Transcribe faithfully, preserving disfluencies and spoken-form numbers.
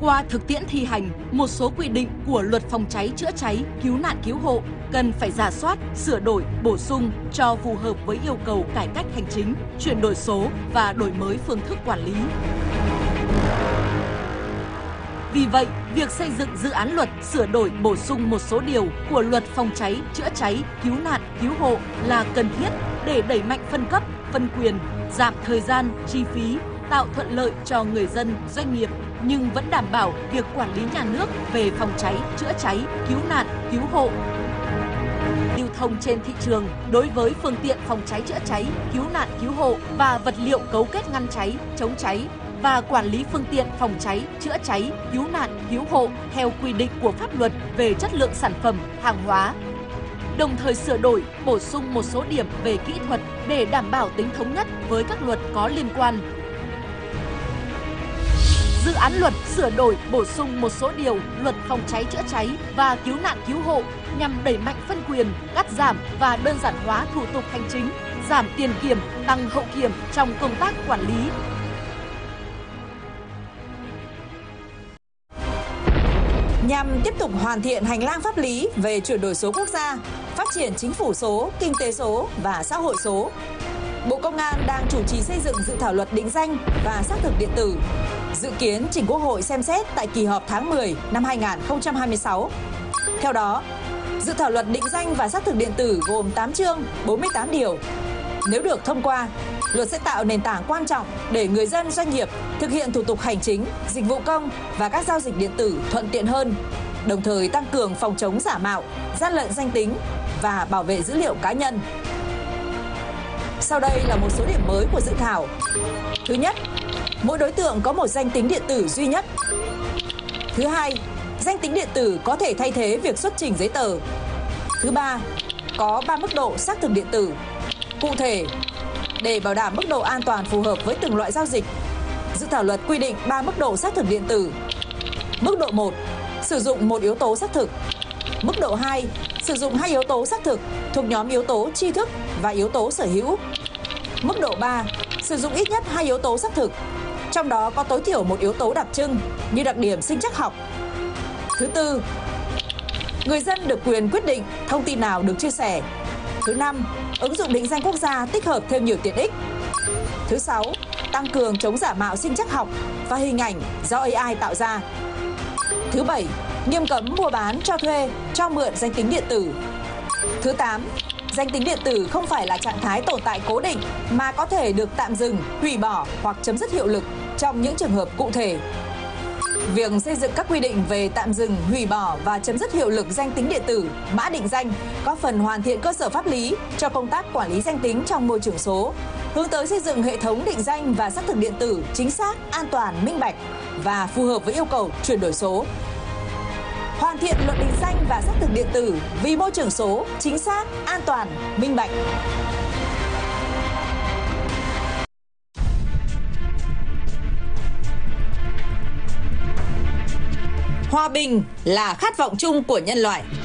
Qua thực tiễn thi hành, một số quy định của Luật Phòng cháy chữa cháy, cứu nạn cứu hộ cần phải rà soát, sửa đổi, bổ sung cho phù hợp với yêu cầu cải cách hành chính, chuyển đổi số và đổi mới phương thức quản lý. Vì vậy, việc xây dựng dự án luật sửa đổi bổ sung một số điều của Luật Phòng cháy chữa cháy, cứu nạn cứu hộ là cần thiết để đẩy mạnh phân cấp, phân quyền, giảm thời gian, chi phí, tạo thuận lợi cho người dân, doanh nghiệp, nhưng vẫn đảm bảo việc quản lý nhà nước về phòng cháy, chữa cháy, cứu nạn, cứu hộ. Lưu thông trên thị trường đối với phương tiện phòng cháy chữa cháy, cứu nạn cứu hộ và vật liệu cấu kết ngăn cháy, chống cháy và quản lý phương tiện phòng cháy, chữa cháy, cứu nạn, cứu hộ theo quy định của pháp luật về chất lượng sản phẩm, hàng hóa. Đồng thời sửa đổi, bổ sung một số điểm về kỹ thuật để đảm bảo tính thống nhất với các luật có liên quan. Dự án luật sửa đổi, bổ sung một số điều Luật Phòng cháy chữa cháy và cứu nạn cứu hộ nhằm đẩy mạnh phân quyền, cắt giảm và đơn giản hóa thủ tục hành chính, giảm tiền kiểm, tăng hậu kiểm trong công tác quản lý. Nhằm tiếp tục hoàn thiện hành lang pháp lý về chuyển đổi số quốc gia, phát triển chính phủ số, kinh tế số và xã hội số, Bộ Công an đang chủ trì xây dựng dự thảo luật định danh và xác thực điện tử, dự kiến trình Quốc hội xem xét tại kỳ họp tháng mười năm hai nghìn không trăm hai mươi sáu. Theo đó, dự thảo luật định danh và xác thực điện tử gồm tám chương, bốn mươi tám điều. Nếu được thông qua, luật sẽ tạo nền tảng quan trọng để người dân, doanh nghiệp thực hiện thủ tục hành chính, dịch vụ công và các giao dịch điện tử thuận tiện hơn, đồng thời tăng cường phòng chống giả mạo, gian lận danh tính và bảo vệ dữ liệu cá nhân. Sau đây là một số điểm mới của dự thảo. Thứ nhất, mỗi đối tượng có một danh tính điện tử duy nhất. Thứ hai, danh tính điện tử có thể thay thế việc xuất trình giấy tờ. Thứ ba, có ba mức độ xác thực điện tử. Cụ thể, để bảo đảm mức độ an toàn phù hợp với từng loại giao dịch, dự thảo luật quy định ba mức độ xác thực điện tử. Mức độ một, sử dụng một yếu tố xác thực. Mức độ hai, sử dụng hai yếu tố xác thực thuộc nhóm yếu tố tri thức và yếu tố sở hữu. Mức độ ba, sử dụng ít nhất hai yếu tố xác thực, trong đó có tối thiểu một yếu tố đặc trưng như đặc điểm sinh trắc học. Thứ tư, người dân được quyền quyết định thông tin nào được chia sẻ. Thứ năm, ứng dụng định danh quốc gia tích hợp thêm nhiều tiện ích. Thứ sáu, tăng cường chống giả mạo sinh trắc học và hình ảnh do a i tạo ra. Thứ bảy, nghiêm cấm mua bán, cho thuê, cho mượn danh tính điện tử. Thứ tám, danh tính điện tử không phải là trạng thái tồn tại cố định mà có thể được tạm dừng, hủy bỏ hoặc chấm dứt hiệu lực trong những trường hợp cụ thể. Việc xây dựng các quy định về tạm dừng, hủy bỏ và chấm dứt hiệu lực danh tính điện tử, mã định danh góp phần hoàn thiện cơ sở pháp lý cho công tác quản lý danh tính trong môi trường số, hướng tới xây dựng hệ thống định danh và xác thực điện tử chính xác, an toàn, minh bạch và phù hợp với yêu cầu chuyển đổi số. Hoàn thiện luật định danh và xác thực điện tử vì môi trường số chính xác, an toàn, minh bạch. Hòa bình là khát vọng chung của nhân loại.